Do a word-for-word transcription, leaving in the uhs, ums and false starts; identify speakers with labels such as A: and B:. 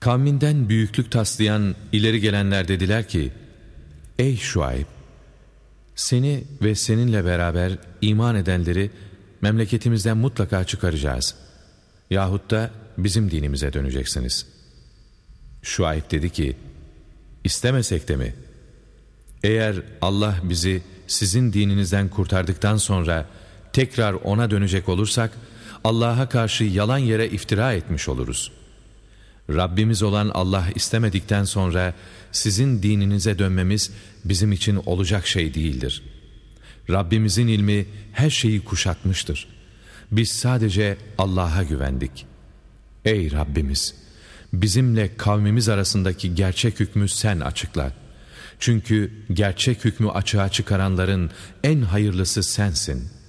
A: Kavminden büyüklük taslayan ileri gelenler dediler ki, ey Şuayb, seni ve seninle beraber iman edenleri memleketimizden mutlaka çıkaracağız. Yahut da bizim dinimize döneceksiniz. Şuayb dedi ki, istemesek de mi? Eğer Allah bizi sizin dininizden kurtardıktan sonra tekrar ona dönecek olursak, Allah'a karşı yalan yere iftira etmiş oluruz. Rabbimiz olan Allah istemedikten sonra sizin dininize dönmemiz bizim için olacak şey değildir. Rabbimizin ilmi her şeyi kuşatmıştır. Biz sadece Allah'a güvendik. Ey Rabbimiz! Bizimle kavmimiz arasındaki gerçek hükmü sen açıkla. Çünkü gerçek hükmü açığa çıkaranların en hayırlısı sensin.''